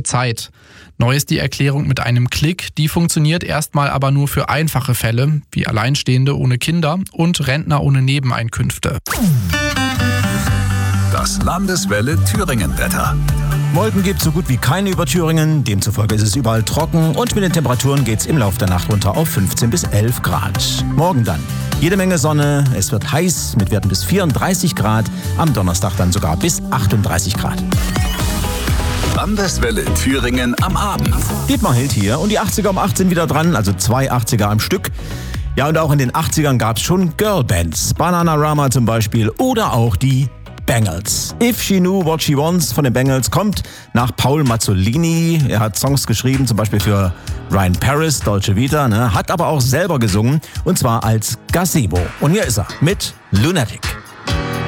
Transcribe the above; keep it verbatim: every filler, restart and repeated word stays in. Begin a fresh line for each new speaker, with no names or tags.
Zeit. Neu ist die Erklärung mit einem Klick. Die funktioniert erstmal aber nur für einfache Fälle, wie Alleinstehende ohne Kinder und Rentner ohne Nebeneinkünfte.
Das Landeswelle Thüringen-Wetter.
Wolken gibt so gut wie keine über Thüringen, demzufolge ist es überall trocken und mit den Temperaturen geht's im Laufe der Nacht runter auf fünfzehn bis elf Grad. Morgen dann jede Menge Sonne, es wird heiß mit Werten bis vierunddreißig Grad, am Donnerstag dann sogar bis achtunddreißig Grad.
Landeswelle Thüringen am Abend.
Dietmar Hild hier und die achtziger um acht sind wieder dran, also zwei achtziger am Stück. Ja, und auch in den achtzigern gab's schon Girlbands, Bananarama zum Beispiel oder auch die Bangles. If She Knew What She Wants von den Bangles kommt nach Paul Mazzolini. Er hat Songs geschrieben, zum Beispiel für Ryan Paris, Dolce Vita, ne? Hat aber auch selber gesungen und zwar als Gazebo. Und hier ist er mit Lunatic.